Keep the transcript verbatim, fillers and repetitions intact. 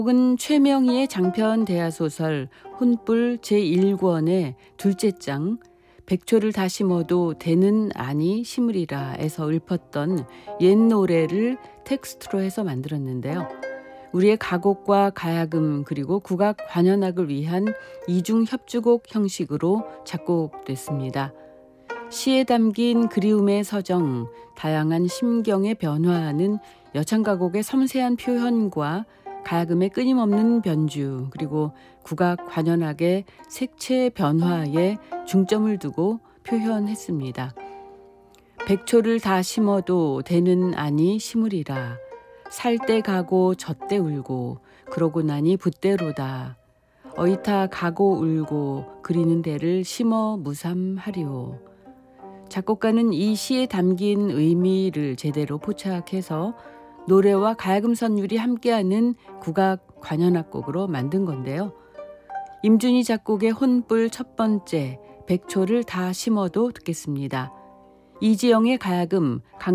곡은 최명희의 장편 대하소설 혼불 제일 권의 둘째 장 백초를 다 심어도 되는 아니 심으리라에서 읊었던 옛 노래를 텍스트로 해서 만들었는데요. 우리의 가곡과 가야금 그리고 국악 관현악을 위한 이중 협주곡 형식으로 작곡됐습니다. 시에 담긴 그리움의 서정, 다양한 심경에 변화하는 여창가곡의 섬세한 표현과 가야금의 끊임없는 변주 그리고 국악 관현악의 색채 변화에 중점을 두고 표현했습니다. 백초를 다 심어도 되는 아니 심으리라. 살 때 가고 젖때 울고 그러고 나니 붓대로다. 어이타 가고 울고 그리는 데를 심어 무삼하리오. 작곡가는 이 시에 담긴 의미를 제대로 포착해서 노래와 가야금 선율이 함께하는 국악 관현악곡으로 만든 건데요. 임준희 작곡의 혼불 첫 번째 백초를 다 심어도 듣겠습니다. 이지영의 가야금, 강